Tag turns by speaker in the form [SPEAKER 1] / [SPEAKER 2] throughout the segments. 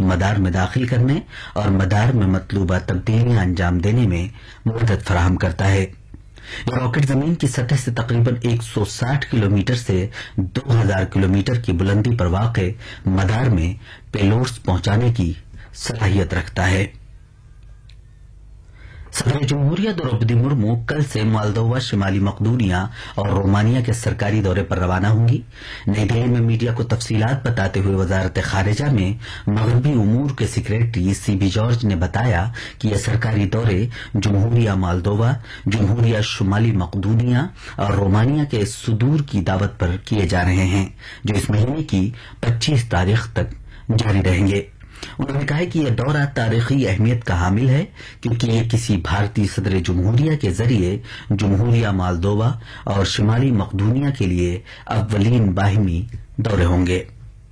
[SPEAKER 1] مدار میں داخل کرنے اور مدار میں مطلوبہ تبدیلیاں انجام دینے میں مدد فراہم کرتا ہے۔ یہ راکٹ زمین کی سطح سے تقریباً 160 کلومیٹر سے 2000 کلومیٹر کی بلندی پر واقع مدار میں پیلوڈز پہنچانے کی صلاحیت رکھتا ہے۔ صدر جمہوریہ دروپدی مرمو کل سے مالدووا، شمالی مقدونیہ اور رومانیہ کے سرکاری دورے پر روانہ ہوں گی۔ نئی دہلی میں میڈیا کو تفصیلات بتاتے ہوئے وزارت خارجہ میں مغربی امور کے سیکریٹری سی بی جارج نے بتایا کہ یہ سرکاری دورے جمہوریہ مالدووا، جمہوریہ شمالی مقدونیہ اور رومانیہ کے صدور کی دعوت پر کیے جا رہے ہیں، جو اس مہینے کی 25 تاریخ تک جاری رہیں گے۔ انہوں نے کہا کہ یہ دورہ تاریخی اہمیت کا حامل ہے کیونکہ یہ کسی بھارتی صدر جمہوریہ کے ذریعے جمہوریہ مالدووا اور شمالی مقدونیہ کے لیے اولین باہمی دورے ہوں گے۔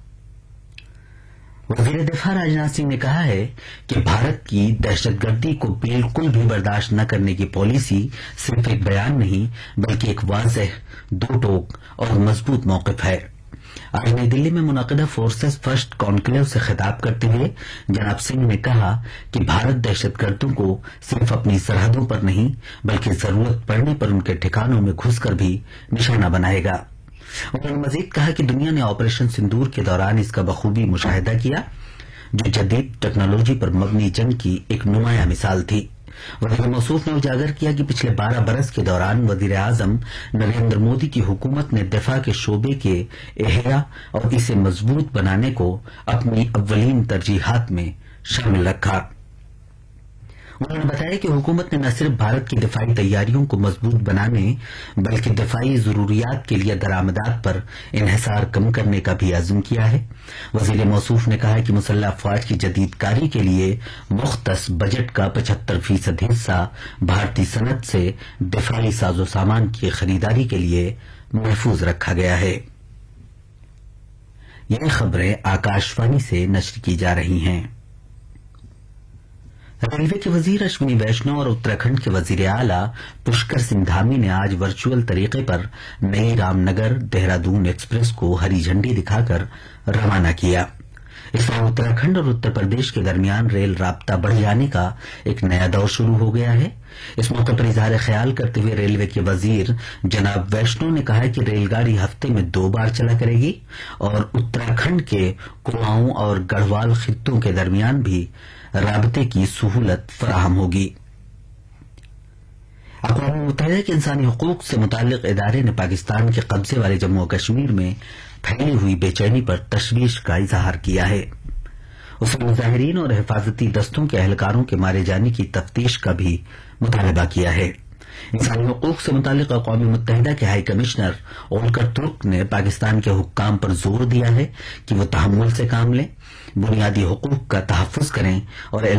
[SPEAKER 1] وزیر دفاع راجناتھ سنگھ نے کہا ہے کہ بھارت کی دہشت گردی کو بالکل بھی برداشت نہ کرنے کی پالیسی صرف ایک بیان نہیں بلکہ ایک واضح، دو ٹوک اور مضبوط موقف ہے۔ آج نئی دلی میں منعقدہ فورسز فرسٹ کانکلیو سے خطاب کرتے ہوئے جناب سنگھ نے کہا کہ بھارت دہشت گردوں کو صرف اپنی سرحدوں پر نہیں بلکہ ضرورت پڑنے پر ان کے ٹھکانوں میں گھس کر بھی نشانہ بنائے گا۔ انہوں نے مزید کہا کہ دنیا نے آپریشن سندور کے دوران اس کا بخوبی مشاہدہ کیا، جو جدید ٹیکنالوجی پر مبنی جنگ کی ایک نمایاں مثال تھی۔ وزیر موصوف نے اجاگر کیا کہ پچھلے 12 برس کے دوران وزیر اعظم نریندر مودی کی حکومت نے دفاع کے شعبے کے احیاء اور اسے مضبوط بنانے کو اپنی اولین ترجیحات میں شامل رکھا۔ انہوں نے بتایا کہ حکومت نے نہ صرف بھارت کی دفاعی تیاریوں کو مضبوط بنانے بلکہ دفاعی ضروریات کے لیے درآمدات پر انحصار کم کرنے کا بھی عزم کیا ہے۔ وزیر موصوف نے کہا کہ مسلح افواج کی جدید کاری کے لیے مختص بجٹ کا 75% حصہ بھارتی صنعت سے دفاعی ساز و سامان کی خریداری کے لیے محفوظ رکھا گیا ہے۔ یہ خبریں آکاشوانی سے نشر کی جا رہی ہیں۔ ریلوے کے وزیر اشونی ویشنو اور اتراکھنڈ کے وزیر اعلیٰ پشکر سنگھ دھامی نے آج ورچوئل طریقے پر نئی رام نگر دہرادون ایکسپریس کو ہری جھنڈی دکھا کر روانہ کیا۔ اس طرح اتراکھنڈ اور اتر پردیش کے درمیان ریل رابطہ بڑھ جانے کا ایک نیا دور شروع ہو گیا ہے۔ اس موقع پر اظہار خیال کرتے ہوئے ریلوے کے وزیر جناب ویشنو نے کہا کہ ریل گاڑی ہفتے میں 2 بار چلا کرے گی اور اتراکھنڈ کے کماؤں اور گڑھوال خطوں کے درمیان بھی رابطے کی سہولت فراہم ہوگی۔ اقوام متحدہ کے انسانی حقوق سے متعلق ادارے نے پاکستان کے قبضے والے جموں و کشمیر میں پھیلی ہوئی بے چینی پر تشویش کا اظہار کیا ہے۔ اس نے مظاہرین اور حفاظتی دستوں کے اہلکاروں کے مارے جانے کی تفتیش کا بھی مطالبہ کیا ہے۔ انسانی حقوق سے متعلق اقوام متحدہ کے ہائی کمشنر اولکر ترک نے پاکستان کے حکام پر زور دیا ہے کہ وہ تحمل سے کام لیں، بنیادی حقوق کا تحفظ کریں اور